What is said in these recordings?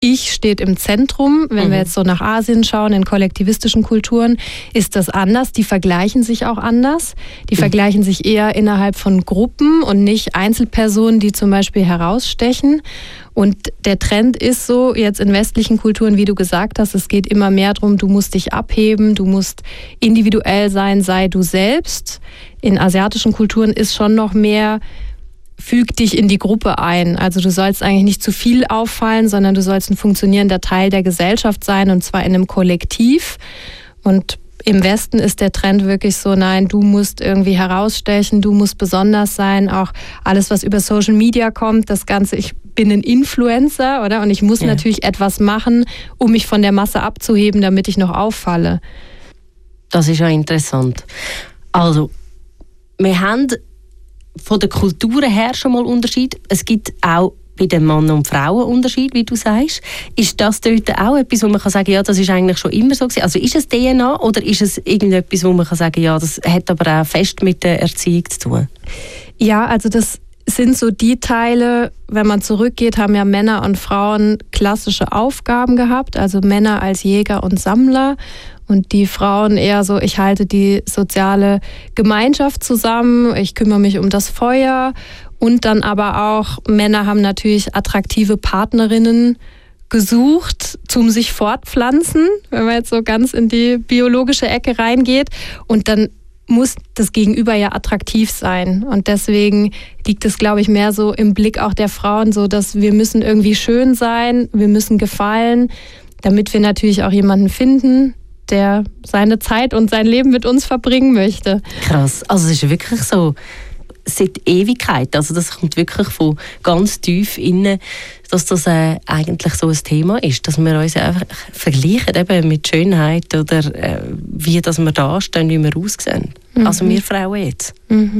Ich steht im Zentrum. Wenn wir jetzt so nach Asien schauen, in kollektivistischen Kulturen, ist das anders. Die vergleichen sich auch anders. Die vergleichen sich eher innerhalb von Gruppen und nicht Einzelpersonen, die zum Beispiel herausstechen. Und der Trend ist so, jetzt in westlichen Kulturen, wie du gesagt hast, es geht immer mehr darum, du musst dich abheben, du musst individuell sein, sei du selbst. In asiatischen Kulturen ist schon noch mehr, füg dich in die Gruppe ein. Also du sollst eigentlich nicht zu viel auffallen, sondern du sollst ein funktionierender Teil der Gesellschaft sein, und zwar in einem Kollektiv. Und im Westen ist der Trend wirklich so, nein, du musst irgendwie herausstechen, du musst besonders sein. Auch alles, was über Social Media kommt, das Ganze, ich bin ein Influencer, oder? Und ich muss natürlich etwas machen, um mich von der Masse abzuheben, damit ich noch auffalle. Das ist ja interessant. Also, wir haben von der Kultur her schon mal Unterschied. Es gibt auch bei den Männern und Frauen Unterschied, wie du sagst. Ist das dort auch etwas, wo man kann sagen, ja, das ist eigentlich schon immer so gewesen? Also ist es DNA oder ist es irgendetwas, wo man kann sagen, ja, das hat aber auch fest mit der Erziehung zu tun? Ja, also das sind so die Teile, wenn man zurückgeht, haben ja Männer und Frauen klassische Aufgaben gehabt. Also Männer als Jäger und Sammler. Und die Frauen eher so, ich halte die soziale Gemeinschaft zusammen, ich kümmere mich um das Feuer. Und dann aber auch, Männer haben natürlich attraktive Partnerinnen gesucht zum sich fortpflanzen, wenn man jetzt so ganz in die biologische Ecke reingeht. Und dann muss das Gegenüber ja attraktiv sein. Und deswegen liegt es, glaube ich, mehr so im Blick auch der Frauen, so dass wir müssen irgendwie schön sein, wir müssen gefallen, damit wir natürlich auch jemanden finden, der seine Zeit und sein Leben mit uns verbringen möchte. Krass, also es ist wirklich so seit Ewigkeit, also das kommt wirklich von ganz tief innen, dass das eigentlich so ein Thema ist, dass wir uns einfach vergleichen eben mit Schönheit oder wie dass wir da stehen, wie wir aussehen. Also wir Frauen jetzt.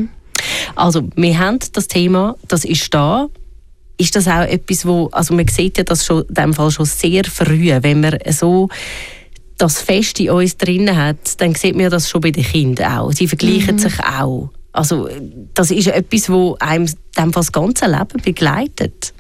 Also wir haben das Thema, das ist da. Ist das auch etwas, wo, also man sieht ja das schon in dem Fall schon sehr früh, wenn man so das Fest in uns drin hat, dann sieht man das schon bei den Kindern auch. Sie vergleichen sich auch. Also das ist etwas, das einem das ganze Leben begleitet.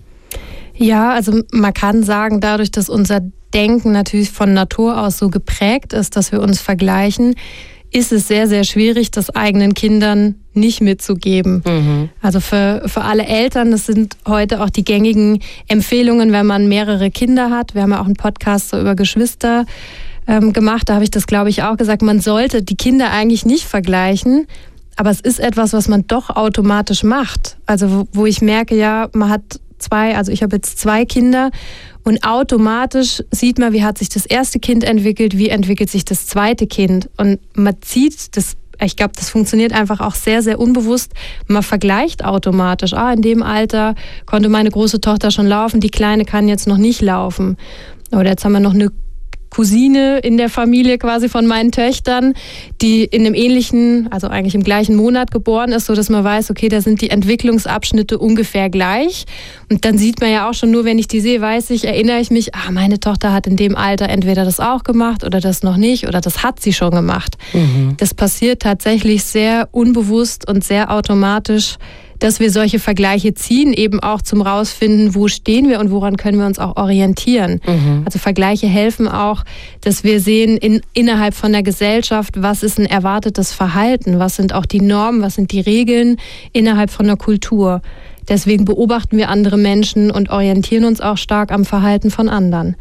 Ja, also man kann sagen, dadurch, dass unser Denken natürlich von Natur aus so geprägt ist, dass wir uns vergleichen, ist es sehr, sehr schwierig, das eigenen Kindern nicht mitzugeben. Also für alle Eltern, das sind heute auch die gängigen Empfehlungen, wenn man mehrere Kinder hat. Wir haben ja auch einen Podcast so über Geschwister gemacht, da habe ich das, glaube ich, auch gesagt, man sollte die Kinder eigentlich nicht vergleichen, aber es ist etwas, was man doch automatisch macht. Also wo ich merke, ja, man hat ich habe jetzt 2 Kinder und automatisch sieht man, wie hat sich das erste Kind entwickelt, wie entwickelt sich das zweite Kind, und man zieht das. Ich glaube, das funktioniert einfach auch sehr, sehr unbewusst. Man vergleicht automatisch. In dem Alter konnte meine große Tochter schon laufen, die Kleine kann jetzt noch nicht laufen. Oder jetzt haben wir noch eine Cousine in der Familie quasi von meinen Töchtern, die in einem ähnlichen, also eigentlich im gleichen Monat geboren ist, so dass man weiß, okay, da sind die Entwicklungsabschnitte ungefähr gleich. Und dann sieht man ja auch schon, nur wenn ich die sehe, erinnere ich mich, meine Tochter hat in dem Alter entweder das auch gemacht oder das noch nicht oder das hat sie schon gemacht. Das passiert tatsächlich sehr unbewusst und sehr automatisch, dass wir solche Vergleiche ziehen, eben auch zum Rausfinden, wo stehen wir und woran können wir uns auch orientieren. Also Vergleiche helfen auch, dass wir sehen innerhalb von der Gesellschaft, was ist ein erwartetes Verhalten, was sind auch die Normen, was sind die Regeln innerhalb von der Kultur. Deswegen beobachten wir andere Menschen und orientieren uns auch stark am Verhalten von anderen.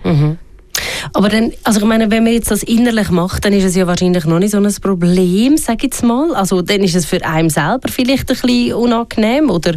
Aber dann, also ich meine, wenn man jetzt das innerlich macht, dann ist es ja wahrscheinlich noch nicht so ein Problem, sage ich jetzt mal. Also dann ist es für einen selber vielleicht ein bisschen unangenehm oder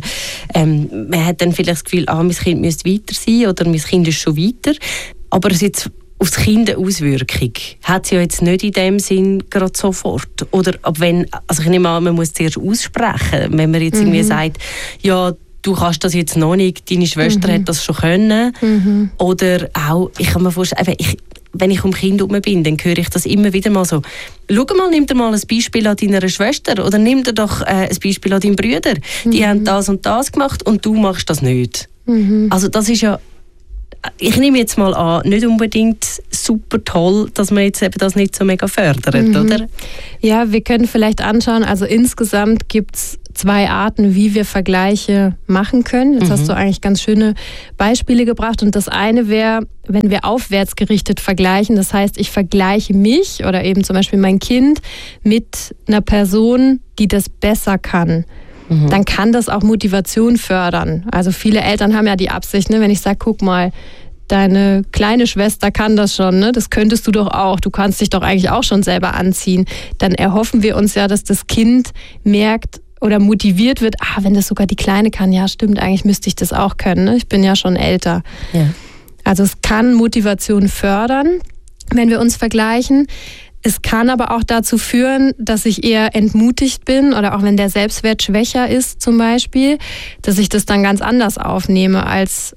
man hat dann vielleicht das Gefühl, mein Kind müsste weiter sein oder mein Kind ist schon weiter. Aber es jetzt auf das Kind eine Auswirkung hat es ja jetzt nicht in dem Sinn gerade sofort. Oder ab wenn, also ich nehme an, man muss es zuerst aussprechen, wenn man jetzt irgendwie sagt, ja, du kannst das jetzt noch nicht, deine Schwester hat das schon können. Oder auch, ich kann mir vorstellen, wenn ich um Kinder herum bin, dann höre ich das immer wieder mal so, schau mal, nimm dir mal ein Beispiel an deiner Schwester oder nimm dir doch ein Beispiel an deinen Brüder. Die haben das und das gemacht und du machst das nicht. Also das ist ja, ich nehme jetzt mal an, nicht unbedingt super toll, dass man jetzt eben das nicht so mega fördert, oder? Ja, wir können vielleicht anschauen, also insgesamt gibt es 2 Arten, wie wir Vergleiche machen können. Jetzt hast du eigentlich ganz schöne Beispiele gebracht. Und das eine wäre, wenn wir aufwärts gerichtet vergleichen. Das heißt, ich vergleiche mich oder eben zum Beispiel mein Kind mit einer Person, die das besser kann. Dann kann das auch Motivation fördern. Also viele Eltern haben ja die Absicht, ne, wenn ich sage, guck mal, deine kleine Schwester kann das schon, ne? Das könntest du doch auch. Du kannst dich doch eigentlich auch schon selber anziehen. Dann erhoffen wir uns ja, dass das Kind merkt oder motiviert wird, wenn das sogar die Kleine kann, ja stimmt, eigentlich müsste ich das auch können. Ne? Ich bin ja schon älter. Ja. Also es kann Motivation fördern, wenn wir uns vergleichen. Es kann aber auch dazu führen, dass ich eher entmutigt bin oder auch wenn der Selbstwert schwächer ist zum Beispiel, dass ich das dann ganz anders aufnehme als,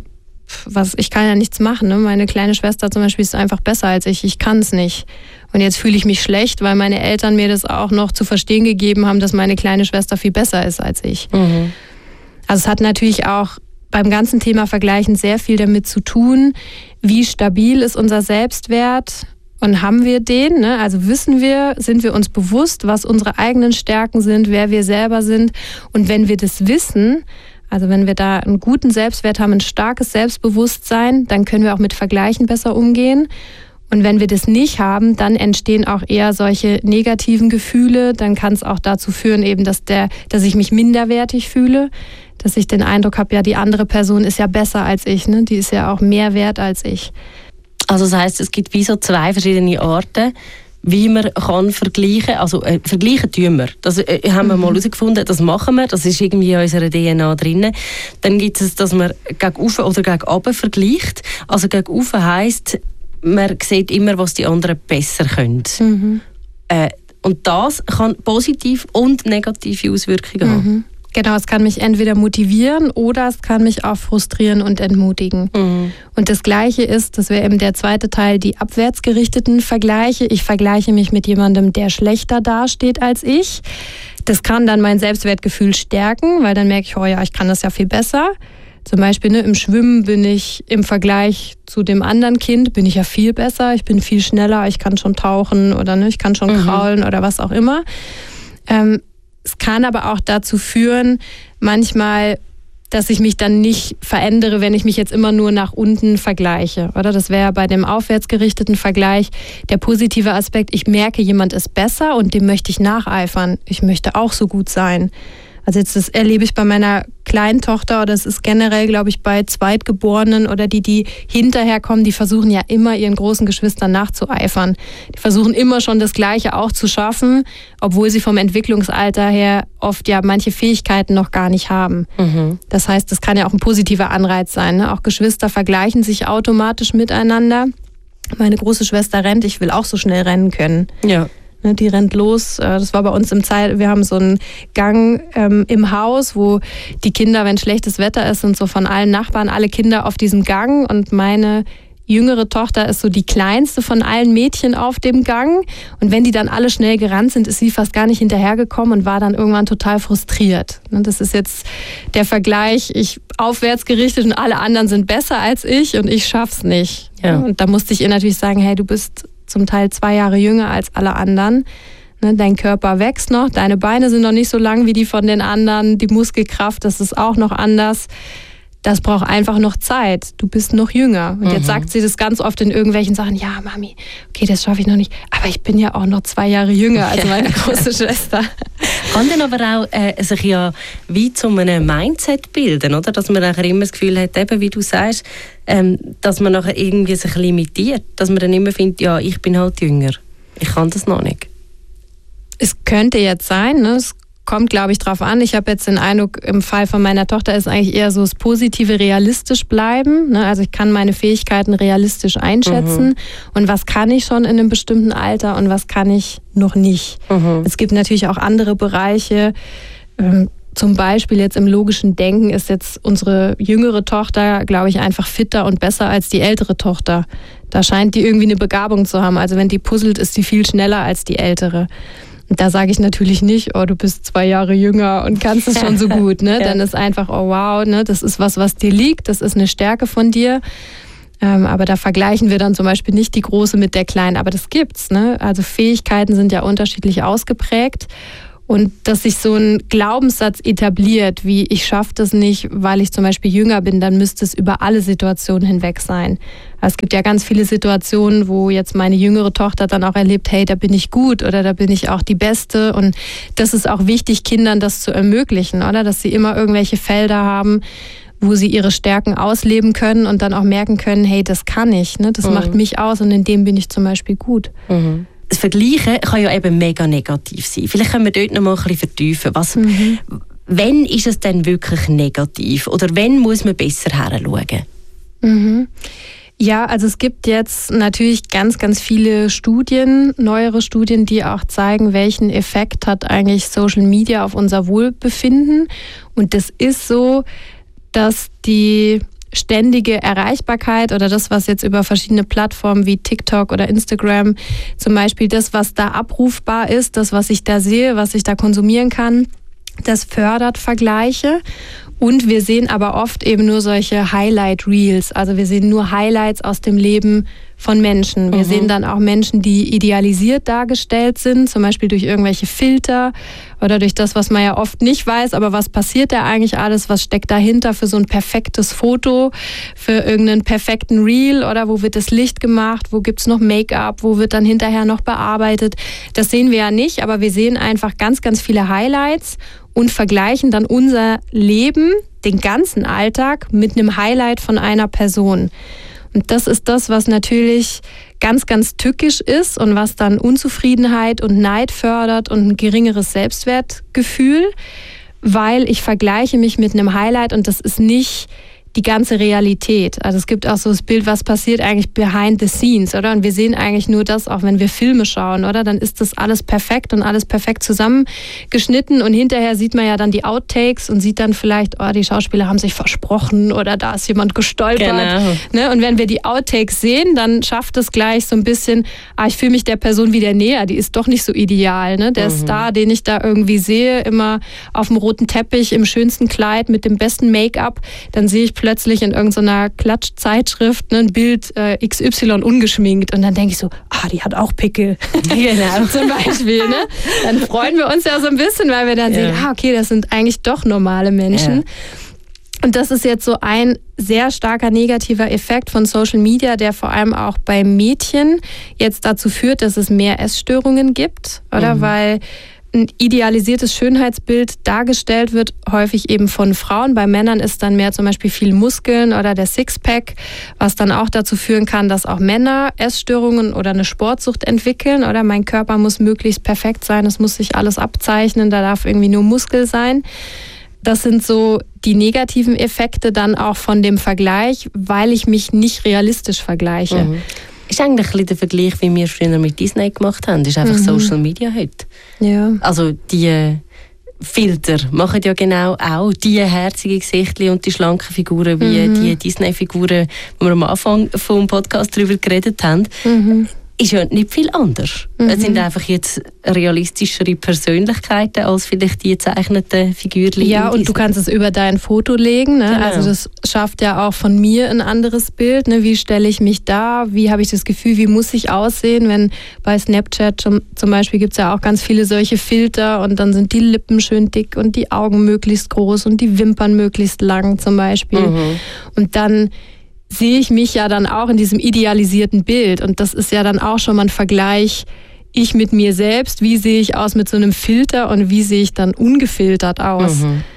ich kann ja nichts machen. Ne? Meine kleine Schwester zum Beispiel ist einfach besser als ich kann es nicht. Und jetzt fühle ich mich schlecht, weil meine Eltern mir das auch noch zu verstehen gegeben haben, dass meine kleine Schwester viel besser ist als ich. Also es hat natürlich auch beim ganzen Thema Vergleichen sehr viel damit zu tun, wie stabil ist unser Selbstwert und haben wir den? Ne? Also sind wir uns bewusst, was unsere eigenen Stärken sind, wer wir selber sind. Und wenn wir das wissen, also wenn wir da einen guten Selbstwert haben, ein starkes Selbstbewusstsein, dann können wir auch mit Vergleichen besser umgehen. Und wenn wir das nicht haben, dann entstehen auch eher solche negativen Gefühle. Dann kann es auch dazu führen, eben, dass ich mich minderwertig fühle, dass ich den Eindruck habe, ja, die andere Person ist ja besser als ich, ne? Die ist ja auch mehr wert als ich. Also das heisst, es gibt wie so 2 verschiedene Arten, wie man kann vergleichen. Also vergleichen tun wir. Das haben wir mal herausgefunden, das machen wir, das ist irgendwie in unserer DNA drin. Dann gibt es, dass man gegen oben oder gegen unten vergleicht. Also gegen oben heisst, man sieht immer, was die anderen besser können. Und das kann positive und negative Auswirkungen haben. Genau, es kann mich entweder motivieren oder es kann mich auch frustrieren und entmutigen. Und das Gleiche ist, das wäre eben der zweite Teil, die abwärts gerichteten Vergleiche. Ich vergleiche mich mit jemandem, der schlechter dasteht als ich. Das kann dann mein Selbstwertgefühl stärken, weil dann merke ich, ich kann das ja viel besser. Zum Beispiel im Schwimmen bin ich im Vergleich zu dem anderen Kind, bin ich ja viel besser, ich bin viel schneller, ich kann schon tauchen oder ich kann schon kraulen oder was auch immer. Es kann aber auch dazu führen, manchmal, dass ich mich dann nicht verändere, wenn ich mich jetzt immer nur nach unten vergleiche. Oder das wäre bei dem aufwärts gerichteten Vergleich der positive Aspekt, ich merke, jemand ist besser und dem möchte ich nacheifern. Ich möchte auch so gut sein. Also das erlebe ich bei meiner kleinen Tochter oder es ist generell, glaube ich, bei Zweitgeborenen oder die hinterherkommen, die versuchen ja immer ihren großen Geschwistern nachzueifern. Die versuchen immer schon das Gleiche auch zu schaffen, obwohl sie vom Entwicklungsalter her oft ja manche Fähigkeiten noch gar nicht haben. Das heißt, das kann ja auch ein positiver Anreiz sein. Ne? Auch Geschwister vergleichen sich automatisch miteinander. Meine große Schwester rennt, ich will auch so schnell rennen können. Ja. Die rennt los. Das war bei uns wir haben so einen Gang im Haus, wo die Kinder, wenn schlechtes Wetter ist, sind so von allen Nachbarn alle Kinder auf diesem Gang und meine jüngere Tochter ist so die kleinste von allen Mädchen auf dem Gang und wenn die dann alle schnell gerannt sind, ist sie fast gar nicht hinterhergekommen und war dann irgendwann total frustriert. Das ist jetzt der Vergleich, ich aufwärts gerichtet und alle anderen sind besser als ich und ich schaff's nicht. Ja. Und da musste ich ihr natürlich sagen, hey, du bist zum Teil 2 Jahre jünger als alle anderen. Dein Körper wächst noch, deine Beine sind noch nicht so lang wie die von den anderen, die Muskelkraft, das ist auch noch anders. Das braucht einfach noch Zeit. Du bist noch jünger. Und jetzt sagt sie das ganz oft in irgendwelchen Sachen, ja, Mami, okay, das schaffe ich noch nicht, aber ich bin ja auch noch 2 Jahre jünger als meine große Schwester. Kann dann aber auch sich ja wie zu einem Mindset bilden, oder? Dass man nachher immer das Gefühl hat, eben wie du sagst, dass man nachher irgendwie sich limitiert. Dass man dann immer findet, ja, ich bin halt jünger. Ich kann das noch nicht. Es könnte jetzt sein, ne? Es kommt, glaube ich, drauf an. Ich habe jetzt den Eindruck, im Fall von meiner Tochter ist eigentlich eher so das Positive realistisch bleiben. Ne? Also ich kann meine Fähigkeiten realistisch einschätzen. Und was kann ich schon in einem bestimmten Alter und was kann ich noch nicht. Es gibt natürlich auch andere Bereiche. Zum Beispiel jetzt im logischen Denken ist jetzt unsere jüngere Tochter, glaube ich, einfach fitter und besser als die ältere Tochter. Da scheint die irgendwie eine Begabung zu haben. Also wenn die puzzelt, ist sie viel schneller als die ältere. Und da sage ich natürlich nicht, oh, du bist 2 Jahre jünger und kannst es schon so gut. Ne? Dann ist einfach, oh wow, ne? Das ist was dir liegt, das ist eine Stärke von dir. Aber da vergleichen wir dann zum Beispiel nicht die Große mit der Kleinen, aber das gibt's. Ne? Also Fähigkeiten sind ja unterschiedlich ausgeprägt. Und dass sich so ein Glaubenssatz etabliert, wie ich schaffe das nicht, weil ich zum Beispiel jünger bin, dann müsste es über alle Situationen hinweg sein. Es gibt ja ganz viele Situationen, wo jetzt meine jüngere Tochter dann auch erlebt, hey, da bin ich gut oder da bin ich auch die Beste. Und das ist auch wichtig, Kindern das zu ermöglichen, oder? Dass sie immer irgendwelche Felder haben, wo sie ihre Stärken ausleben können und dann auch merken können, hey, das kann ich, ne? Das macht mich aus und in dem bin ich zum Beispiel gut. Mhm. Das Vergleichen kann ja eben mega negativ sein. Vielleicht können wir dort noch mal ein bisschen vertiefen. Wann ist es denn wirklich negativ? Oder wann muss man besser hinschauen? Mhm. Ja, also es gibt jetzt natürlich ganz, ganz viele Studien, neuere Studien, die auch zeigen, welchen Effekt hat eigentlich Social Media auf unser Wohlbefinden. Und das ist so, dass die ständige Erreichbarkeit oder das, was jetzt über verschiedene Plattformen wie TikTok oder Instagram zum Beispiel, das, was da abrufbar ist, das, was ich da sehe, was ich da konsumieren kann, das fördert Vergleiche. Und wir sehen aber oft eben nur solche Highlight-Reels. Also wir sehen nur Highlights aus dem Leben von Menschen. Wir sehen dann auch Menschen, die idealisiert dargestellt sind, zum Beispiel durch irgendwelche Filter oder durch das, was man ja oft nicht weiß. Aber was passiert da eigentlich alles? Was steckt dahinter für so ein perfektes Foto, für irgendeinen perfekten Reel? Oder wo wird das Licht gemacht? Wo gibt's noch Make-up? Wo wird dann hinterher noch bearbeitet? Das sehen wir ja nicht, aber wir sehen einfach ganz, ganz viele Highlights und vergleichen dann unser Leben, den ganzen Alltag, mit einem Highlight von einer Person. Und das ist das, was natürlich ganz, ganz tückisch ist und was dann Unzufriedenheit und Neid fördert und ein geringeres Selbstwertgefühl, weil ich vergleiche mich mit einem Highlight und das ist nicht die ganze Realität. Also es gibt auch so das Bild, was passiert eigentlich behind the scenes, oder? Und wir sehen eigentlich nur das, auch wenn wir Filme schauen, oder? Dann ist das alles perfekt und alles perfekt zusammengeschnitten und hinterher sieht man ja dann die Outtakes und sieht dann vielleicht, oh, die Schauspieler haben sich versprochen oder da ist jemand gestolpert. Genau. Ne? Und wenn wir die Outtakes sehen, dann schafft es gleich so ein bisschen, ich fühle mich der Person wieder näher, die ist doch nicht so ideal. Ne? Der Star, den ich da irgendwie sehe, immer auf dem roten Teppich, im schönsten Kleid, mit dem besten Make-up, dann sehe ich plötzlich in irgendeiner Klatschzeitschrift ein Bild XY ungeschminkt und dann denke ich so, die hat auch Pickel. Genau. Zum Beispiel. Ne? Dann freuen wir uns ja so ein bisschen, weil wir dann sehen, okay, das sind eigentlich doch normale Menschen. Ja. Und das ist jetzt so ein sehr starker negativer Effekt von Social Media, der vor allem auch bei Mädchen jetzt dazu führt, dass es mehr Essstörungen gibt, oder? Weil ein idealisiertes Schönheitsbild dargestellt wird, häufig eben von Frauen. Bei Männern ist dann mehr zum Beispiel viel Muskeln oder der Sixpack, was dann auch dazu führen kann, dass auch Männer Essstörungen oder eine Sportsucht entwickeln. Oder mein Körper muss möglichst perfekt sein, es muss sich alles abzeichnen, da darf irgendwie nur Muskel sein. Das sind so die negativen Effekte dann auch von dem Vergleich, weil ich mich nicht realistisch vergleiche. Ist eigentlich ein bisschen der Vergleich, wie wir früher mit Disney gemacht haben. Das ist einfach Social Media heute. Ja. Also die Filter machen ja genau auch die herzigen Gesichter und die schlanken Figuren wie die Disney-Figuren, wo wir am Anfang vom Podcast darüber geredet haben. Ist ja nicht viel anders. Es sind einfach jetzt realistischere Persönlichkeiten als vielleicht die gezeichneten Figürchen. Ja, und du kannst es über dein Foto legen. Ne? Genau. Also das schafft ja auch von mir ein anderes Bild. Ne? Wie stelle ich mich da? Wie habe ich das Gefühl? Wie muss ich aussehen? Wenn bei Snapchat zum Beispiel gibt es ja auch ganz viele solche Filter und dann sind die Lippen schön dick und die Augen möglichst groß und die Wimpern möglichst lang zum Beispiel. Und dann sehe ich mich ja dann auch in diesem idealisierten Bild. Und das ist ja dann auch schon mal ein Vergleich, ich mit mir selbst, wie sehe ich aus mit so einem Filter und wie sehe ich dann ungefiltert aus.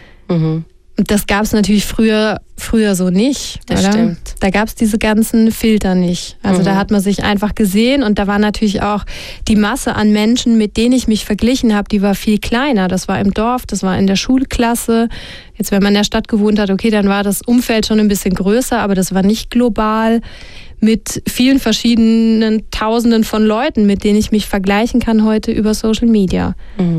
Und das gab es natürlich früher so nicht. Das oder? Stimmt. Da gab es diese ganzen Filter nicht. Also da hat man sich einfach gesehen und da war natürlich auch die Masse an Menschen, mit denen ich mich verglichen habe, die war viel kleiner. Das war im Dorf, das war in der Schulklasse. Jetzt, wenn man in der Stadt gewohnt hat, okay, dann war das Umfeld schon ein bisschen größer, aber das war nicht global mit vielen verschiedenen Tausenden von Leuten, mit denen ich mich vergleichen kann heute über Social Media.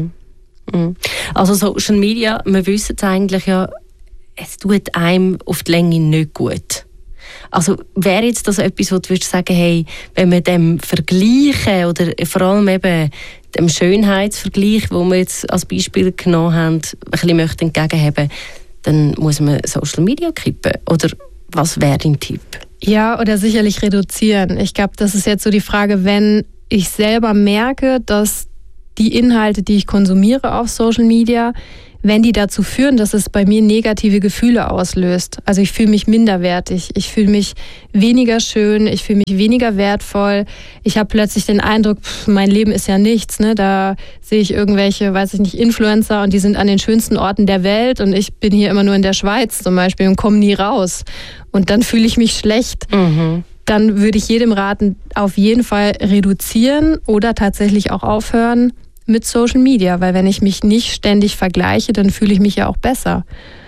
Also Social Media, wir wissen es eigentlich ja, es tut einem auf die Länge nicht gut. Also wäre jetzt das etwas, wo du würdest sagen, hey, wenn wir dem vergleichen oder vor allem eben dem Schönheitsvergleich, wo wir jetzt als Beispiel genommen haben, ein bisschen entgegenheben, dann muss man Social Media kippen? Oder was wäre dein Tipp? Ja, oder sicherlich reduzieren. Ich glaube, das ist jetzt so die Frage, wenn ich selber merke, dass die Inhalte, die ich konsumiere auf Social Media, wenn die dazu führen, dass es bei mir negative Gefühle auslöst. Also ich fühle mich minderwertig, ich fühle mich weniger schön, ich fühle mich weniger wertvoll. Ich habe plötzlich den Eindruck, mein Leben ist ja nichts. Ne? Da sehe ich irgendwelche, weiß ich nicht, Influencer und die sind an den schönsten Orten der Welt und ich bin hier immer nur in der Schweiz zum Beispiel und komme nie raus. Und dann fühle ich mich schlecht. Dann würde ich jedem raten, auf jeden Fall reduzieren oder tatsächlich auch aufhören mit Social Media, weil wenn ich mich nicht ständig vergleiche, dann fühle ich mich ja auch besser.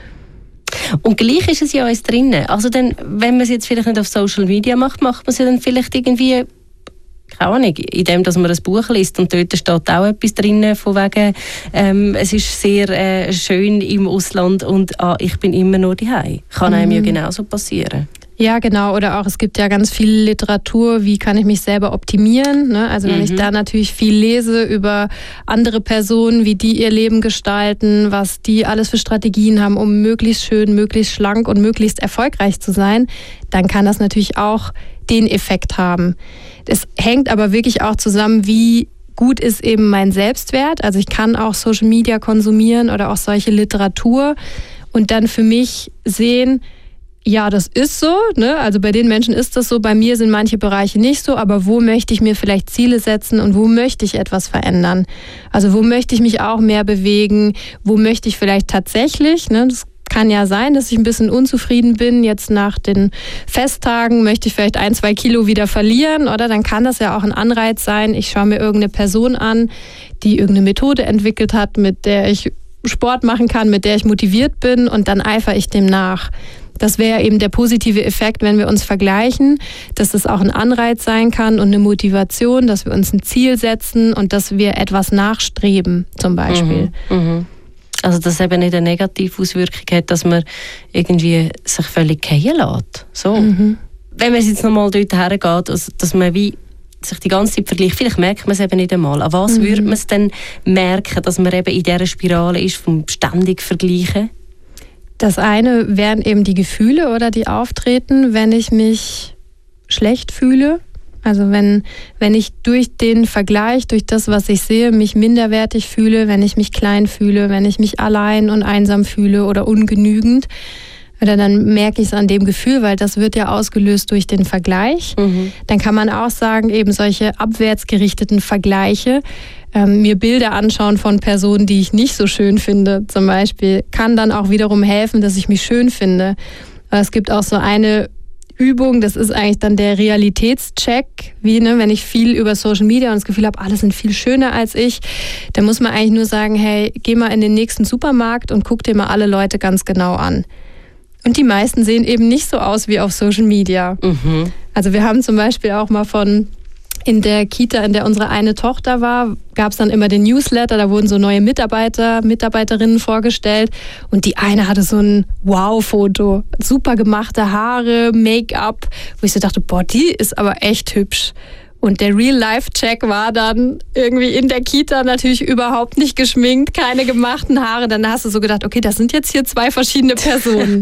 Und gleich ist es ja alles drin. Also dann, wenn man es jetzt vielleicht nicht auf Social Media macht, macht man es ja dann vielleicht irgendwie, keine Ahnung, indem dass man ein Buch liest und dort steht auch etwas drin, von wegen, es ist sehr schön im Ausland und ich bin immer nur daheim. Kann einem ja genauso passieren. Ja, genau. Oder auch, es gibt ja ganz viel Literatur, wie kann ich mich selber optimieren. Ne? Also wenn ich da natürlich viel lese über andere Personen, wie die ihr Leben gestalten, was die alles für Strategien haben, um möglichst schön, möglichst schlank und möglichst erfolgreich zu sein, dann kann das natürlich auch den Effekt haben. Es hängt aber wirklich auch zusammen, wie gut ist eben mein Selbstwert. Also ich kann auch Social Media konsumieren oder auch solche Literatur und dann für mich sehen, ja, das ist so, ne? Also bei den Menschen ist das so, bei mir sind manche Bereiche nicht so, aber wo möchte ich mir vielleicht Ziele setzen und wo möchte ich etwas verändern? Also wo möchte ich mich auch mehr bewegen, wo möchte ich vielleicht tatsächlich, ne? Das kann ja sein, dass ich ein bisschen unzufrieden bin, jetzt nach den Festtagen möchte ich vielleicht 1-2 Kilo wieder verlieren, oder? Dann kann das ja auch ein Anreiz sein, ich schaue mir irgendeine Person an, die irgendeine Methode entwickelt hat, mit der ich Sport machen kann, mit der ich motiviert bin und dann eifere ich dem nach. Das wäre eben der positive Effekt, wenn wir uns vergleichen, dass das auch ein Anreiz sein kann und eine Motivation, dass wir uns ein Ziel setzen und dass wir etwas nachstreben, zum Beispiel. Also dass es eben nicht eine negative Auswirkung hat, dass man irgendwie sich völlig fallen lässt. So. Wenn man jetzt nochmal dort hergeht, dass man wie sich die ganze Zeit vergleicht, vielleicht merkt man es eben nicht einmal. An was würde man es denn merken, dass man eben in dieser Spirale ist, vom ständig Vergleichen? Das eine wären eben die Gefühle, oder die auftreten, wenn ich mich schlecht fühle. Also wenn ich durch den Vergleich, durch das, was ich sehe, mich minderwertig fühle, wenn ich mich klein fühle, wenn ich mich allein und einsam fühle oder ungenügend, oder dann merke ich es an dem Gefühl, weil das wird ja ausgelöst durch den Vergleich. Dann kann man auch sagen, eben solche abwärtsgerichteten Vergleiche, mir Bilder anschauen von Personen, die ich nicht so schön finde, zum Beispiel, kann dann auch wiederum helfen, dass ich mich schön finde. Aber es gibt auch so eine Übung, das ist eigentlich dann der Realitätscheck, wie wenn ich viel über Social Media und das Gefühl habe, alle sind viel schöner als ich, dann muss man eigentlich nur sagen, hey, geh mal in den nächsten Supermarkt und guck dir mal alle Leute ganz genau an. Und die meisten sehen eben nicht so aus wie auf Social Media. Also wir haben zum Beispiel auch mal in der Kita, in der unsere eine Tochter war, gab es dann immer den Newsletter, da wurden so neue Mitarbeiterinnen vorgestellt und die eine hatte so ein Wow-Foto, super gemachte Haare, Make-up, wo ich so dachte, boah, die ist aber echt hübsch. Und der Real-Life-Check war dann irgendwie in der Kita natürlich überhaupt nicht geschminkt, keine gemachten Haare. Dann hast du so gedacht, okay, das sind jetzt hier 2 verschiedene Personen.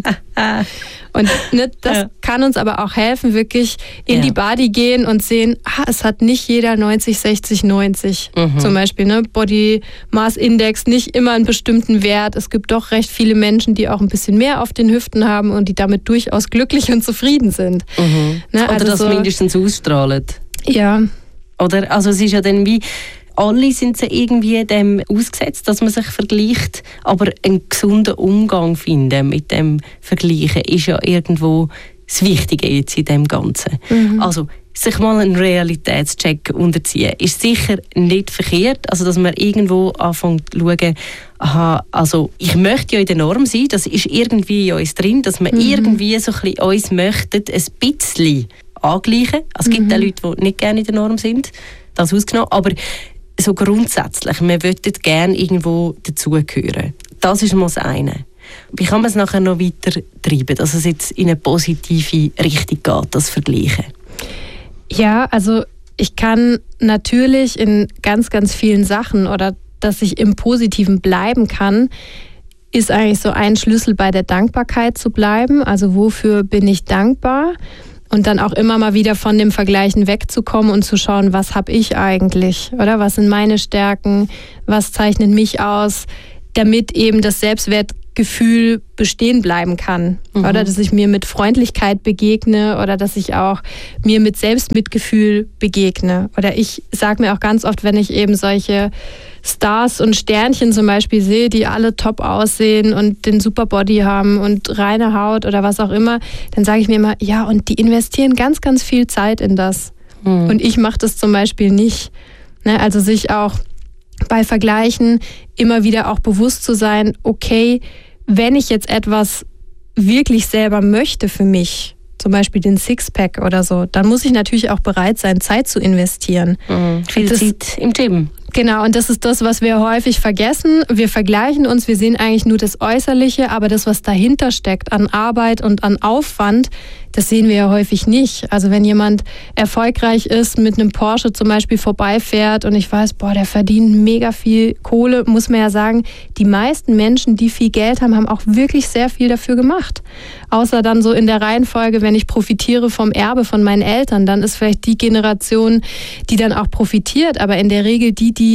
Und das kann uns aber auch helfen, wirklich in die Body gehen und sehen, es hat nicht jeder 90, 60, 90 zum Beispiel. Body Mass Index, nicht immer einen bestimmten Wert. Es gibt doch recht viele Menschen, die auch ein bisschen mehr auf den Hüften haben und die damit durchaus glücklich und zufrieden sind. Oder das so mindestens ausstrahlen. Ja. Oder? Also es ist ja dann wie, alle sind sie irgendwie dem ausgesetzt, dass man sich vergleicht, aber einen gesunden Umgang finden mit dem Vergleichen ist ja irgendwo das Wichtige jetzt in dem Ganzen. Also sich mal einen Realitätscheck unterziehen ist sicher nicht verkehrt, also dass man irgendwo anfängt zu schauen, also ich möchte ja in der Norm sein, das ist irgendwie in uns drin, dass wir irgendwie so ein bisschen uns möchten, ein bisschen angleichen. Also es gibt auch Leute, die nicht gerne in der Norm sind, das ausgenommen, aber so grundsätzlich, wir möchten gerne irgendwo dazugehören. Das ist mal das eine. Wie kann man es nachher noch weiter treiben, dass es jetzt in eine positive Richtung geht, das Vergleichen? Ja, also ich kann natürlich in ganz, ganz vielen Sachen oder dass ich im Positiven bleiben kann, ist eigentlich so ein Schlüssel bei der Dankbarkeit zu bleiben. Also wofür bin ich dankbar? Und dann auch immer mal wieder von dem Vergleichen wegzukommen und zu schauen, was habe ich eigentlich, oder? Was sind meine Stärken? Was zeichnet mich aus? Damit eben das Selbstwertgefühl bestehen bleiben kann. Oder dass ich mir mit Freundlichkeit begegne oder dass ich auch mir mit Selbstmitgefühl begegne. Oder ich sage mir auch ganz oft, wenn ich eben solche Stars und Sternchen zum Beispiel sehe, die alle top aussehen und den super Body haben und reine Haut oder was auch immer, dann sage ich mir immer, ja, und die investieren ganz, ganz viel Zeit in das. Und ich mache das zum Beispiel nicht. Ne? Also sich auch bei Vergleichen immer wieder auch bewusst zu sein, okay, wenn ich jetzt etwas wirklich selber möchte für mich, zum Beispiel den Sixpack oder so, dann muss ich natürlich auch bereit sein, Zeit zu investieren. Viel Zeit im Gym. Genau, und das ist das, was wir häufig vergessen. Wir vergleichen uns, wir sehen eigentlich nur das Äußerliche, aber das, was dahinter steckt an Arbeit und an Aufwand, das sehen wir ja häufig nicht. Also wenn jemand erfolgreich ist, mit einem Porsche zum Beispiel vorbeifährt und ich weiß, boah, der verdient mega viel Kohle, muss man ja sagen, die meisten Menschen, die viel Geld haben, haben auch wirklich sehr viel dafür gemacht. Außer dann so in der Reihenfolge, wenn ich profitiere vom Erbe von meinen Eltern, dann ist vielleicht die Generation, die dann auch profitiert. Aber in der Regel die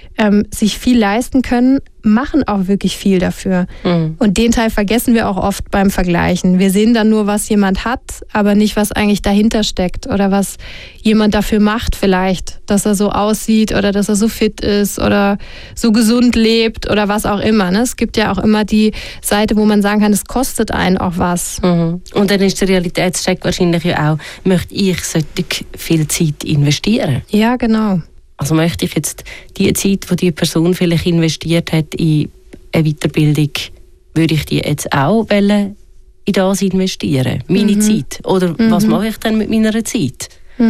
sich viel leisten können, machen auch wirklich viel dafür. Und den Teil vergessen wir auch oft beim Vergleichen. Wir sehen dann nur, was jemand hat, aber nicht, was eigentlich dahinter steckt oder was jemand dafür macht vielleicht, dass er so aussieht oder dass er so fit ist oder so gesund lebt oder was auch immer. Ne? Es gibt ja auch immer die Seite, wo man sagen kann, es kostet einen auch was. Und dann ist der Realitätscheck wahrscheinlich ja auch, möchte ich solch viel Zeit investieren? Ja, genau. Also möchte ich jetzt die Zeit, die Person vielleicht investiert hat in eine Weiterbildung, würde ich die jetzt auch in das investieren? Meine Zeit? Oder was mache ich dann mit meiner Zeit?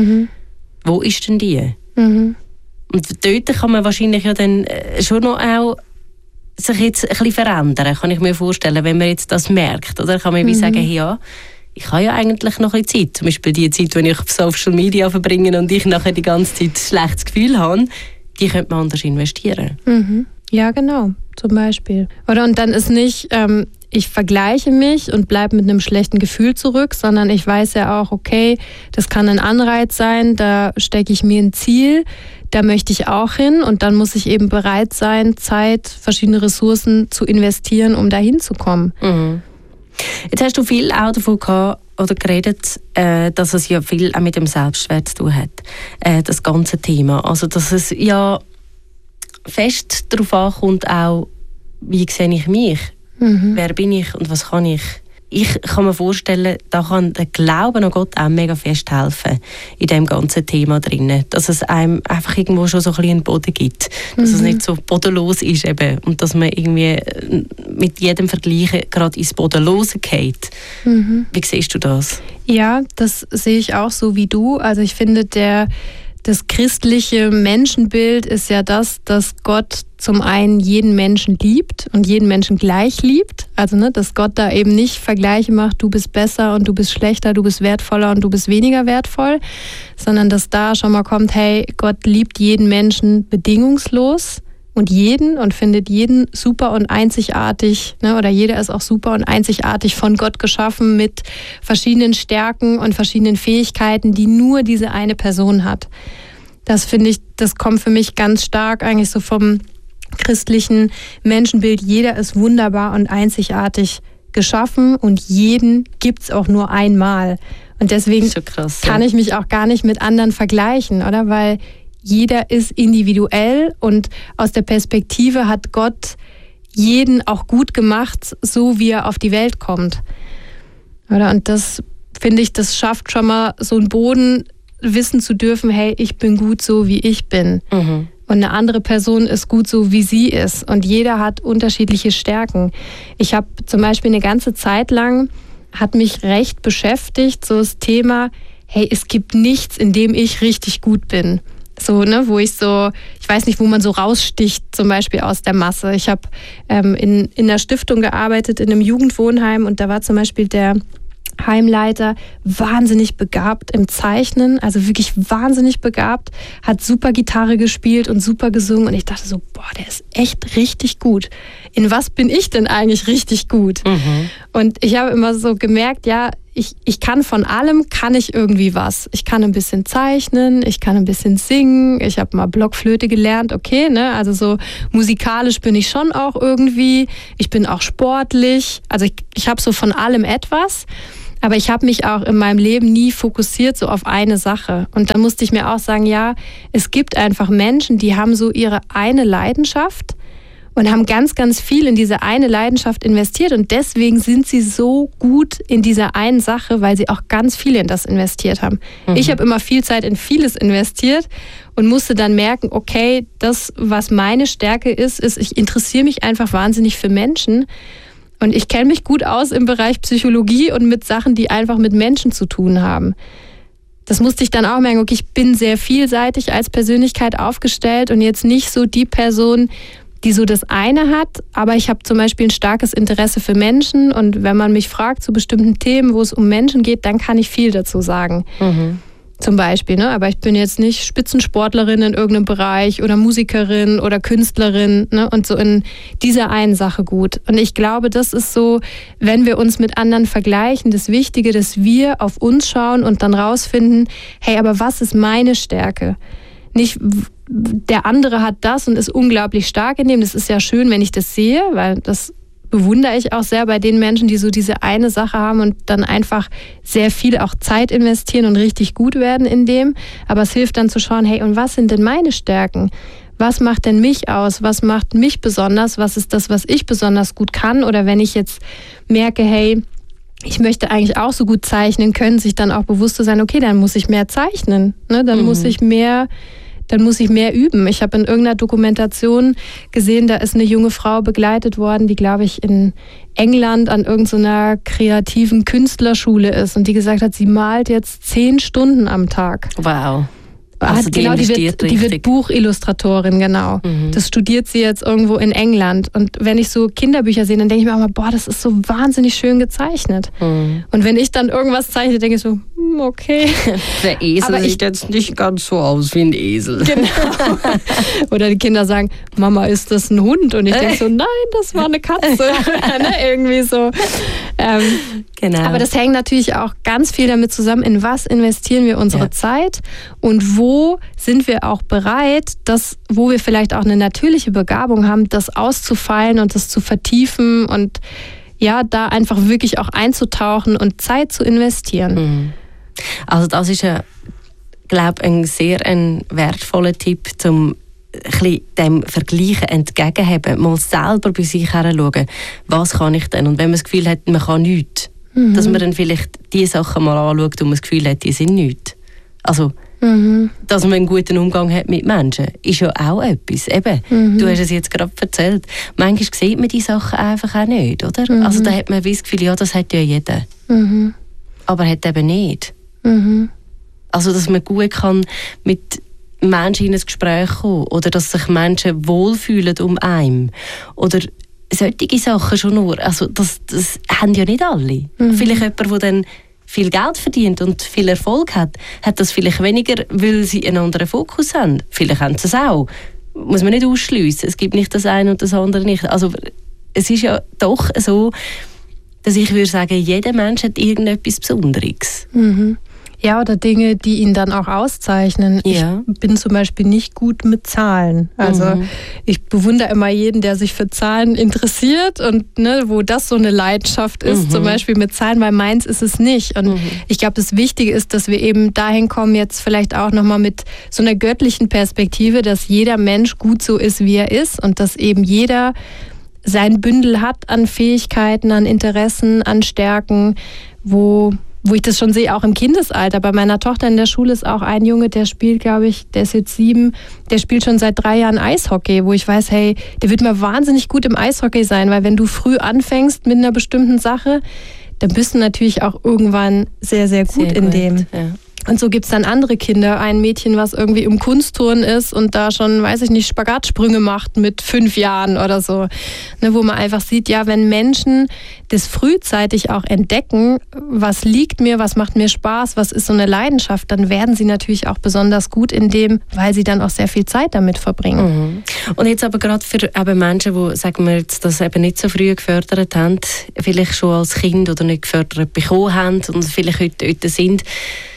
Wo ist denn die? Und dort kann man wahrscheinlich ja dann schon noch auch sich jetzt ein bisschen verändern, kann ich mir vorstellen, wenn man jetzt das merkt. Oder kann man wie sagen, hey, ja, ich habe ja eigentlich noch ein bisschen Zeit. Zum Beispiel die Zeit, wenn ich auf Social Media verbringe und ich nachher die ganze Zeit ein schlechtes Gefühl habe, die könnte man anders investieren. Ja, genau, zum Beispiel. Oder und dann ist nicht, ich vergleiche mich und bleibe mit einem schlechten Gefühl zurück, sondern ich weiß ja auch, okay, das kann ein Anreiz sein, da stecke ich mir ein Ziel, da möchte ich auch hin und dann muss ich eben bereit sein, Zeit, verschiedene Ressourcen zu investieren, um da hinzukommen. Jetzt hast du viel auch davon geredet, dass es ja viel auch mit dem Selbstwert zu tun hat, das ganze Thema. Also dass es ja fest darauf ankommt, auch, wie sehe ich mich, wer bin ich und was kann ich. Ich kann mir vorstellen, da kann der Glaube an Gott auch mega fest helfen in diesem ganzen Thema drin. Dass es einem einfach irgendwo schon so ein bisschen einen Boden gibt. Dass es nicht so bodenlos ist eben. Und dass man irgendwie mit jedem Vergleichen gerade ins Bodenlose geht. Wie siehst du das? Ja, das sehe ich auch so wie du. Also ich finde, das christliche Menschenbild ist ja das, dass Gott zum einen jeden Menschen liebt und jeden Menschen gleich liebt. Also dass Gott da eben nicht Vergleiche macht, du bist besser und du bist schlechter, du bist wertvoller und du bist weniger wertvoll, sondern dass da schon mal kommt, hey, Gott liebt jeden Menschen bedingungslos und findet jeden super und einzigartig, ne? Oder jeder ist auch super und einzigartig von Gott geschaffen mit verschiedenen Stärken und verschiedenen Fähigkeiten, die nur diese eine Person hat. Das finde ich, das kommt für mich ganz stark eigentlich so vom christlichen Menschenbild. Jeder ist wunderbar und einzigartig geschaffen und jeden gibt's auch nur einmal. Und deswegen krass, kann ich mich auch gar nicht mit anderen vergleichen, oder? Weil jeder ist individuell und aus der Perspektive hat Gott jeden auch gut gemacht, so wie er auf die Welt kommt. Oder? Und das, finde ich, das schafft schon mal so einen Boden, wissen zu dürfen, hey, ich bin gut so, wie ich bin. Und eine andere Person ist gut so, wie sie ist. Und jeder hat unterschiedliche Stärken. Ich habe zum Beispiel eine ganze Zeit lang, hat mich recht beschäftigt, so das Thema, hey, es gibt nichts, in dem ich richtig gut bin. So, ne, wo ich weiß nicht, wo man so raussticht, zum Beispiel aus der Masse. Ich habe in einer Stiftung gearbeitet, in einem Jugendwohnheim und da war zum Beispiel der Heimleiter wahnsinnig begabt im Zeichnen, also wirklich wahnsinnig begabt, hat super Gitarre gespielt und super gesungen und ich dachte so, boah, der ist echt richtig gut. In was bin ich denn eigentlich richtig gut? Und ich habe immer so gemerkt, ja, ich kann von allem, kann ich irgendwie was. Ich kann ein bisschen zeichnen, ich kann ein bisschen singen, ich habe mal Blockflöte gelernt, okay, ne? Also so musikalisch bin ich schon auch irgendwie. Ich bin auch sportlich, also ich habe so von allem etwas. Aber ich habe mich auch in meinem Leben nie fokussiert so auf eine Sache. Und da musste ich mir auch sagen, ja, es gibt einfach Menschen, die haben so ihre eine Leidenschaft und haben ganz, ganz viel in diese eine Leidenschaft investiert. Und deswegen sind sie so gut in dieser einen Sache, weil sie auch ganz viel in das investiert haben. Mhm. Ich habe immer viel Zeit in vieles investiert und musste dann merken, okay, das, was meine Stärke ist, ich interessiere mich einfach wahnsinnig für Menschen. Und ich kenne mich gut aus im Bereich Psychologie und mit Sachen, die einfach mit Menschen zu tun haben. Das musste ich dann auch merken, okay, ich bin sehr vielseitig als Persönlichkeit aufgestellt und jetzt nicht so die Person, die so das eine hat, aber ich habe zum Beispiel ein starkes Interesse für Menschen und wenn man mich fragt zu bestimmten Themen, wo es um Menschen geht, dann kann ich viel dazu sagen. Mhm. Zum Beispiel, ne? Aber ich bin jetzt nicht Spitzensportlerin in irgendeinem Bereich oder Musikerin oder Künstlerin, ne? Und so in dieser einen Sache gut. Und ich glaube, das ist so, wenn wir uns mit anderen vergleichen, das Wichtige, dass wir auf uns schauen und dann rausfinden, hey, aber was ist meine Stärke? Nicht, der andere hat das und ist unglaublich stark in dem. Das ist ja schön, wenn ich das sehe, weil das bewundere ich auch sehr bei den Menschen, die so diese eine Sache haben und dann einfach sehr viel auch Zeit investieren und richtig gut werden in dem. Aber es hilft dann zu schauen, hey, und was sind denn meine Stärken? Was macht denn mich aus? Was macht mich besonders? Was ist das, was ich besonders gut kann? Oder wenn ich jetzt merke, hey, ich möchte eigentlich auch so gut zeichnen können, sich dann auch bewusst zu sein, okay, dann muss ich mehr zeichnen. Ne? Dann muss ich mehr üben. Ich habe in irgendeiner Dokumentation gesehen, da ist eine junge Frau begleitet worden, die, glaube ich, in England an irgendeiner kreativen Künstlerschule ist und die gesagt hat, sie malt jetzt 10 Stunden am Tag. Wow. Also die wird Buchillustratorin, genau. Mhm. Das studiert sie jetzt irgendwo in England. Und wenn ich so Kinderbücher sehe, dann denke ich mir auch mal, boah, das ist so wahnsinnig schön gezeichnet. Mhm. Und wenn ich dann irgendwas zeichne, denke ich so, okay. Der Esel sieht jetzt nicht ganz so aus wie ein Esel. Genau. Oder die Kinder sagen, Mama, ist das ein Hund? Und ich denke so, nein, das war eine Katze. Irgendwie so. Genau. Aber das hängt natürlich auch ganz viel damit zusammen, in was investieren wir unsere Zeit und wo sind wir auch bereit, wo wir vielleicht auch eine natürliche Begabung haben, das auszufeilen und das zu vertiefen und ja, da einfach wirklich auch einzutauchen und Zeit zu investieren. Mhm. Also das ist ja, glaube ich, ein sehr wertvoller Tipp, um dem Vergleichen entgegenzuheben, mal selber bei sich herschauen, was kann ich denn? Und wenn man das Gefühl hat, man kann nichts, dass man dann vielleicht die Sachen mal anschaut und man das Gefühl hat, die sind nichts. Also, dass man einen guten Umgang hat mit Menschen, ist ja auch etwas. Eben, du hast es jetzt gerade erzählt. Manchmal sieht man die Sachen einfach auch nicht, oder? Also da hat man das Gefühl, ja, das hat ja jeder. Aber hat eben nicht. Also, dass man gut kann mit Menschen in ein Gespräch kommen oder dass sich Menschen wohlfühlen um einen. Oder solche Sachen schon nur. Also, das haben ja nicht alle. Vielleicht jemand, der dann viel Geld verdient und viel Erfolg hat das vielleicht weniger, weil sie einen anderen Fokus haben. Vielleicht haben sie es auch. Muss man nicht ausschliessen. Es gibt nicht das eine und das andere nicht. Also, es ist ja doch so, dass ich würde sagen, jeder Mensch hat irgendetwas Besonderes. Ja, oder Dinge, die ihn dann auch auszeichnen. Ja. Ich bin zum Beispiel nicht gut mit Zahlen. Also ich bewundere immer jeden, der sich für Zahlen interessiert und wo das so eine Leidenschaft ist, zum Beispiel mit Zahlen, weil meins ist es nicht. Und ich glaube, das Wichtige ist, dass wir eben dahin kommen, jetzt vielleicht auch nochmal mit so einer göttlichen Perspektive, dass jeder Mensch gut so ist, wie er ist und dass eben jeder sein Bündel hat an Fähigkeiten, an Interessen, an Stärken, wo ich das schon sehe, auch im Kindesalter. Bei meiner Tochter in der Schule ist auch ein Junge, der spielt, glaube ich, der ist jetzt 7, der spielt schon seit 3 Jahren Eishockey, wo ich weiß, hey, der wird mal wahnsinnig gut im Eishockey sein, weil wenn du früh anfängst mit einer bestimmten Sache, dann bist du natürlich auch irgendwann sehr, sehr gut in dem. Ja. Und so gibt es dann andere Kinder, ein Mädchen, was irgendwie im Kunstturnen ist und da schon, weiß ich nicht, Spagatsprünge macht mit 5 Jahren oder so. Ne, wo man einfach sieht, ja, wenn Menschen das frühzeitig auch entdecken, was liegt mir, was macht mir Spaß, was ist so eine Leidenschaft, dann werden sie natürlich auch besonders gut in dem, weil sie dann auch sehr viel Zeit damit verbringen. Und jetzt aber gerade für eben Menschen, die, sagen wir jetzt, das eben nicht so früh gefördert haben, vielleicht schon als Kind oder nicht gefördert bekommen haben und vielleicht heute dort sind,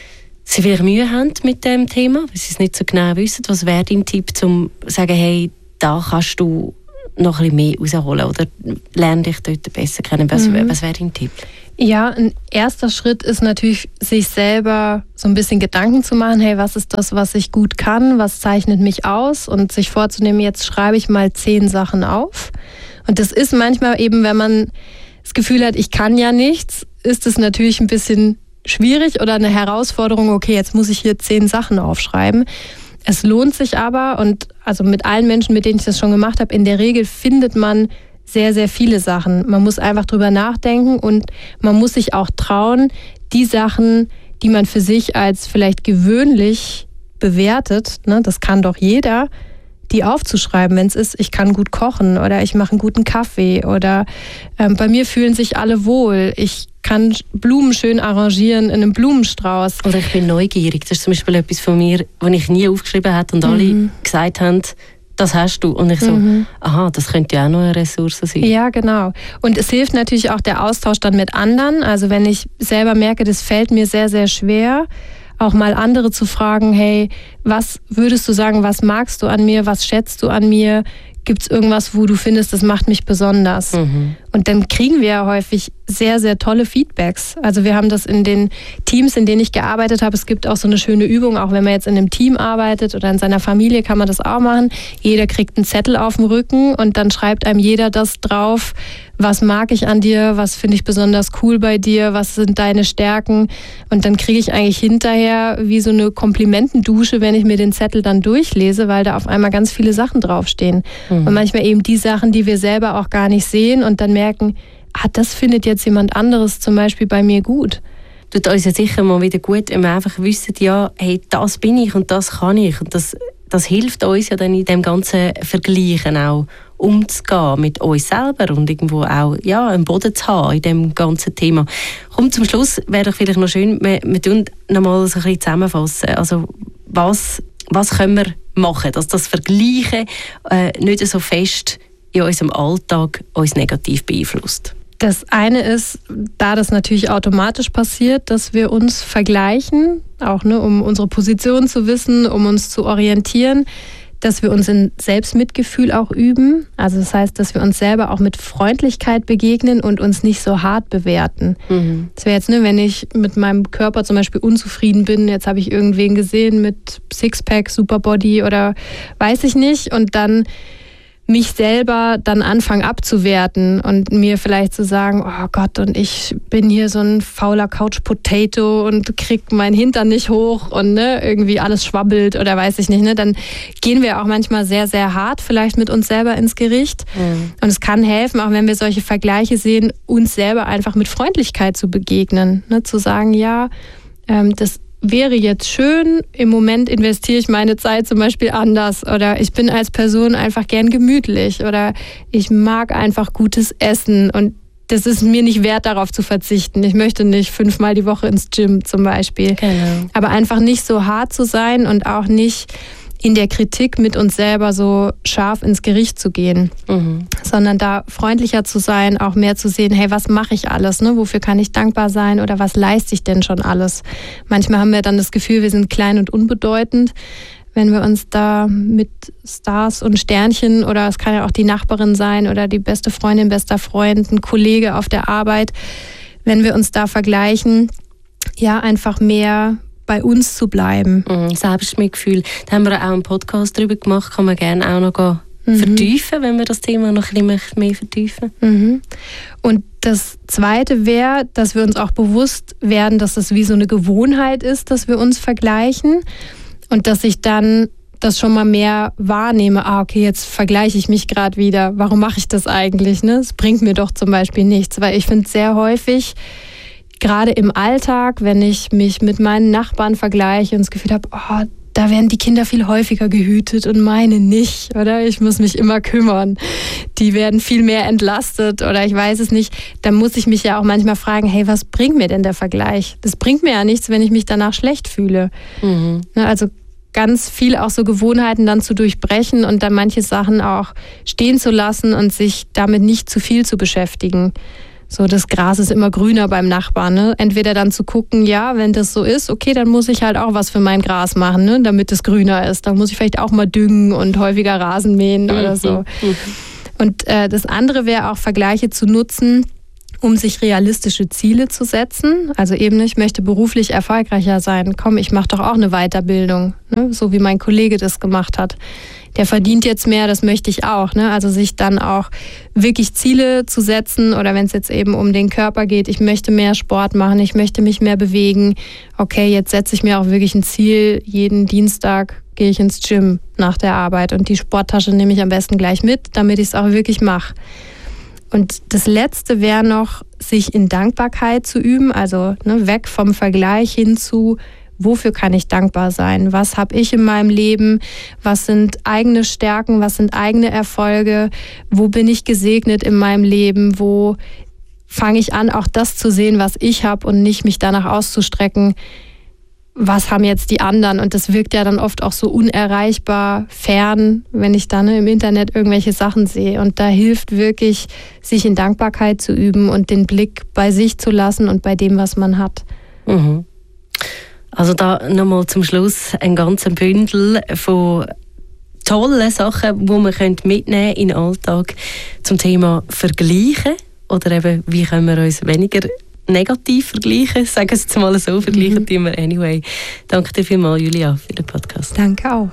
sie vielleicht Mühe haben mit dem Thema, weil sie es nicht so genau wissen. Was wäre dein Tipp, um zu sagen, hey, da kannst du noch ein bisschen mehr rausholen oder lerne dich dort besser kennen? Was wäre dein Tipp? Ja, ein erster Schritt ist natürlich, sich selber so ein bisschen Gedanken zu machen, hey, was ist das, was ich gut kann, was zeichnet mich aus, und sich vorzunehmen, jetzt schreibe ich mal 10 Sachen auf. Und das ist manchmal eben, wenn man das Gefühl hat, ich kann ja nichts, ist es natürlich ein bisschen schwierig oder eine Herausforderung, okay, jetzt muss ich hier 10 Sachen aufschreiben. Es lohnt sich aber, und also mit allen Menschen, mit denen ich das schon gemacht habe, in der Regel findet man sehr, sehr viele Sachen. Man muss einfach drüber nachdenken und man muss sich auch trauen, die Sachen, die man für sich als vielleicht gewöhnlich bewertet, ne, das kann doch jeder, die aufzuschreiben, wenn es ist, ich kann gut kochen oder ich mache einen guten Kaffee oder bei mir fühlen sich alle wohl, ich kann Blumen schön arrangieren in einem Blumenstrauß. Oder ich bin neugierig. Das ist zum Beispiel etwas von mir, was ich nie aufgeschrieben habe und alle gesagt haben, das hast du. Und ich so, aha, das könnte ja auch noch eine Ressource sein. Ja, genau. Und es hilft natürlich auch der Austausch dann mit anderen. Also wenn ich selber merke, das fällt mir sehr, sehr schwer, auch mal andere zu fragen, hey, was würdest du sagen, was magst du an mir, was schätzt du an mir? Gibt es irgendwas, wo du findest, das macht mich besonders? Und dann kriegen wir ja häufig sehr, sehr tolle Feedbacks. Also wir haben das in den Teams, in denen ich gearbeitet habe. Es gibt auch so eine schöne Übung, auch wenn man jetzt in einem Team arbeitet oder in seiner Familie, kann man das auch machen. Jeder kriegt einen Zettel auf dem Rücken und dann schreibt einem jeder das drauf, was mag ich an dir, was finde ich besonders cool bei dir, was sind deine Stärken. Und dann kriege ich eigentlich hinterher wie so eine Komplimentendusche, wenn ich mir den Zettel dann durchlese, weil da auf einmal ganz viele Sachen draufstehen. Und manchmal eben die Sachen, die wir selber auch gar nicht sehen und dann merken, das findet jetzt jemand anderes zum Beispiel bei mir gut. Tut uns ja sicher mal wieder gut, wenn wir einfach wissen, ja, hey, das bin ich und das kann ich. Und das hilft uns ja dann in dem ganzen Vergleichen auch umzugehen mit uns selber und irgendwo auch ja, einen Boden zu haben in dem ganzen Thema. Komm, zum Schluss wäre doch vielleicht noch schön, wir tun noch mal so ein bisschen zusammenfassen. Also was können wir machen, dass das Vergleichen nicht so fest in unserem Alltag uns negativ beeinflusst? Das eine ist, da das natürlich automatisch passiert, dass wir uns vergleichen, auch um unsere Position zu wissen, um uns zu orientieren, dass wir uns in Selbstmitgefühl auch üben. Also das heißt, dass wir uns selber auch mit Freundlichkeit begegnen und uns nicht so hart bewerten. Das wäre jetzt, wenn ich mit meinem Körper zum Beispiel unzufrieden bin, jetzt habe ich irgendwen gesehen mit Sixpack, Superbody oder weiß ich nicht, und dann mich selber dann anfangen abzuwerten und mir vielleicht zu sagen, oh Gott, und ich bin hier so ein fauler Couch-Potato und krieg meinen Hintern nicht hoch und irgendwie alles schwabbelt oder weiß ich nicht. Dann gehen wir auch manchmal sehr, sehr hart vielleicht mit uns selber ins Gericht. Und es kann helfen, auch wenn wir solche Vergleiche sehen, uns selber einfach mit Freundlichkeit zu begegnen. Zu sagen, ja, das wäre jetzt schön, im Moment investiere ich meine Zeit zum Beispiel anders oder ich bin als Person einfach gern gemütlich oder ich mag einfach gutes Essen und das ist mir nicht wert, darauf zu verzichten. Ich möchte nicht 5-mal die Woche ins Gym zum Beispiel. Genau. Aber einfach nicht so hart zu sein und auch nicht in der Kritik mit uns selber so scharf ins Gericht zu gehen, sondern da freundlicher zu sein, auch mehr zu sehen, hey, was mache ich alles, wofür kann ich dankbar sein oder was leiste ich denn schon alles? Manchmal haben wir dann das Gefühl, wir sind klein und unbedeutend, wenn wir uns da mit Stars und Sternchen oder es kann ja auch die Nachbarin sein oder die beste Freundin, bester Freund, ein Kollege auf der Arbeit, wenn wir uns da vergleichen, ja, einfach mehr bei uns zu bleiben. Selbstmitgefühl. Da haben wir auch einen Podcast darüber gemacht, kann man gerne auch noch vertiefen, wenn wir das Thema noch ein bisschen mehr vertiefen. Und das Zweite wäre, dass wir uns auch bewusst werden, dass das wie so eine Gewohnheit ist, dass wir uns vergleichen und dass ich dann das schon mal mehr wahrnehme, okay, jetzt vergleiche ich mich gerade wieder. Warum mache ich das eigentlich? Es bringt mir doch zum Beispiel nichts, weil ich finde sehr häufig, gerade im Alltag, wenn ich mich mit meinen Nachbarn vergleiche und das Gefühl habe, oh, da werden die Kinder viel häufiger gehütet und meine nicht, oder? Ich muss mich immer kümmern. Die werden viel mehr entlastet oder ich weiß es nicht. Da muss ich mich ja auch manchmal fragen, hey, was bringt mir denn der Vergleich? Das bringt mir ja nichts, wenn ich mich danach schlecht fühle. Mhm. Also ganz viel auch so Gewohnheiten dann zu durchbrechen und dann manche Sachen auch stehen zu lassen und sich damit nicht zu viel zu beschäftigen. So, das Gras ist immer grüner beim Nachbarn, ne? Entweder dann zu gucken, ja, wenn das so ist, okay, dann muss ich halt auch was für mein Gras machen, ne? Damit es grüner ist. Dann muss ich vielleicht auch mal düngen und häufiger Rasen mähen oder so. Und das andere wäre auch, Vergleiche zu nutzen, um sich realistische Ziele zu setzen. Also eben, ich möchte beruflich erfolgreicher sein. Komm, ich mache doch auch eine Weiterbildung, ne? So wie mein Kollege das gemacht hat. Der verdient jetzt mehr, das möchte ich auch, ne? Also sich dann auch wirklich Ziele zu setzen oder wenn es jetzt eben um den Körper geht, ich möchte mehr Sport machen, ich möchte mich mehr bewegen. Okay, jetzt setze ich mir auch wirklich ein Ziel, jeden Dienstag gehe ich ins Gym nach der Arbeit und die Sporttasche nehme ich am besten gleich mit, damit ich es auch wirklich mache. Und das Letzte wäre noch, sich in Dankbarkeit zu üben, also weg vom Vergleich hin zu, wofür kann ich dankbar sein? Was habe ich in meinem Leben? Was sind eigene Stärken? Was sind eigene Erfolge? Wo bin ich gesegnet in meinem Leben? Wo fange ich an, auch das zu sehen, was ich habe und nicht mich danach auszustrecken, was haben jetzt die anderen? Und das wirkt ja dann oft auch so unerreichbar fern, wenn ich dann im Internet irgendwelche Sachen sehe. Und da hilft wirklich, sich in Dankbarkeit zu üben und den Blick bei sich zu lassen und bei dem, was man hat. Mhm. Also da nochmal zum Schluss ein ganzer Bündel von tollen Sachen, die man mitnehmen in den Alltag zum Thema Vergleichen oder eben, wie können wir uns weniger negativ vergleichen, sagen wir es jetzt mal so, vergleichen tun wir anyway. Danke dir vielmals, Julia, für den Podcast. Danke auch.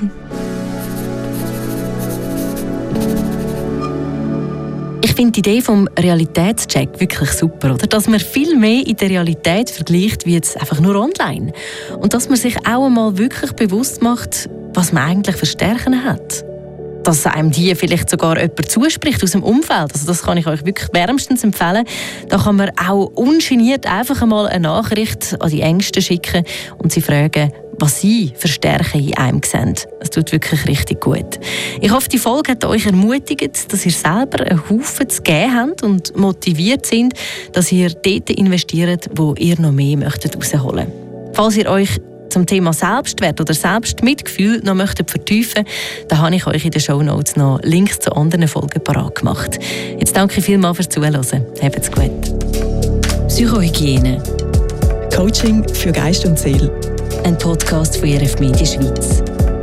Ich finde die Idee vom Realitätscheck wirklich super, oder? Dass man viel mehr in der Realität vergleicht, wie jetzt einfach nur online. Und dass man sich auch einmal wirklich bewusst macht, was man eigentlich für Stärken hat. Dass einem die vielleicht sogar jemand zuspricht aus dem Umfeld. Also das kann ich euch wirklich wärmstens empfehlen. Da kann man auch ungeniert einfach einmal eine Nachricht an die Ängsten schicken und sie fragen, was sie für Stärken in einem sehen. Das tut wirklich richtig gut. Ich hoffe, die Folge hat euch ermutigt, dass ihr selber einen Haufen zu geben habt und motiviert sind, dass ihr dort investiert, wo ihr noch mehr möchtet rausholen. Falls ihr euch zum Thema Selbstwert oder Selbstmitgefühl noch möchtet vertiefen, dann habe ich euch in den Shownotes noch Links zu anderen Folgen parat gemacht. Jetzt danke ich vielmals fürs Zuhören. Habt's gut. Psychohygiene. Coaching für Geist und Seele. Ein Podcast von RF Media Schweiz.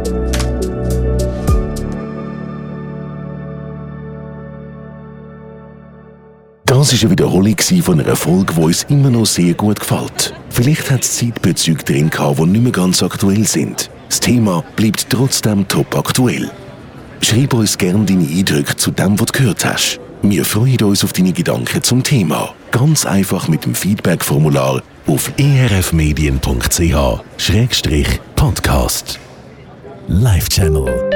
Das war eine Wiederholung von einer Folge, die uns immer noch sehr gut gefällt. Vielleicht hat es Zeitbezüge drin gehabt, die nicht mehr ganz aktuell sind. Das Thema bleibt trotzdem top aktuell. Schreib uns gerne deine Eindrücke zu dem, was du gehört hast. Wir freuen uns auf deine Gedanken zum Thema. Ganz einfach mit dem Feedback-Formular auf erfmedien.ch/podcast. Live Channel.